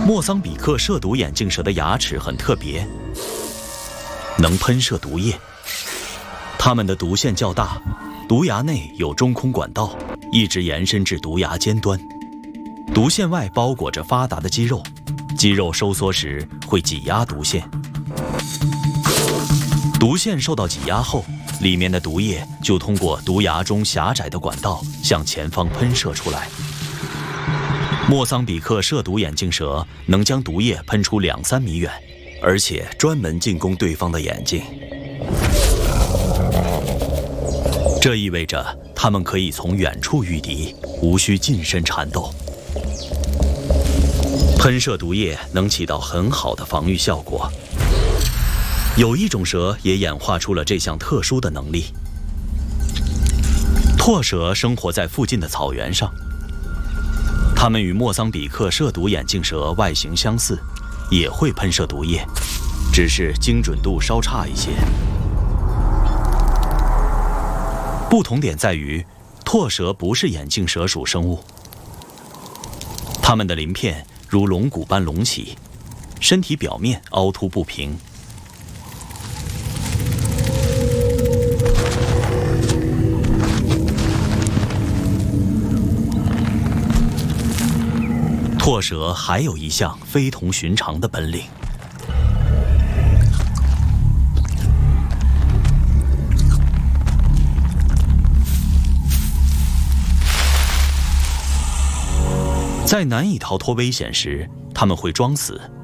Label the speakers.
Speaker 1: 莫桑比克射毒眼镜蛇的牙齿很特别，能喷射毒液。它们的毒腺较大，毒牙内有中空管道，一直延伸至毒牙尖端。毒腺外包裹着发达的肌肉，肌肉收缩时会挤压毒腺。毒腺受到挤压后，里面的毒液就通过毒牙中狭窄的管道向前方喷射出来。莫桑比克射毒眼镜蛇能将毒液喷出2-3米远，而且专门进攻对方的眼睛。这意味着它们可以从远处御敌，无需近身缠斗。喷射毒液能起到很好的防御效果。有一种蛇也演化出了这项特殊的能力。拓蛇生活在附近的草原上，它们与莫桑比克射毒眼镜蛇外形相似，也会喷射毒液，只是精准度稍差一些。不同点在于，拓蛇不是眼镜蛇属生物，它们的鳞片如龙骨般隆起，身体表面凹凸不平。拓蛇还有一项非同寻常的本领。在难以逃脱危险时，它们会装死，